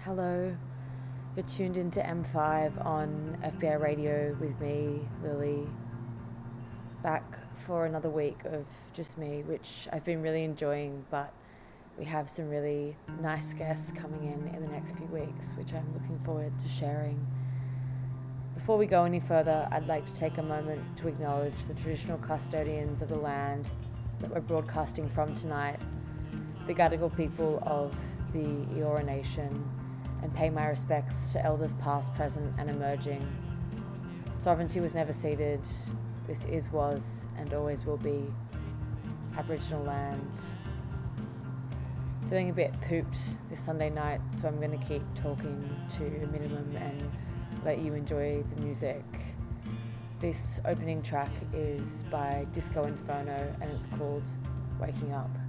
Hello, you're tuned into M5 on FBI Radio with me, Lily. Back for another week of just me, which I've been really enjoying, but we have some really nice guests coming in the next few weeks, which I'm looking forward to sharing. Before we go any further, I'd like to take a moment to acknowledge the traditional custodians of the land that we're broadcasting from tonight, the Gadigal people of the Eora Nation, and pay my respects to elders past, present and emerging. Sovereignty was never ceded. This is, was and always will be Aboriginal land. Feeling a bit pooped this Sunday night, so I'm going to keep talking to a minimum and let you enjoy the music. This opening track is by Disco Inferno and it's called Waking Up.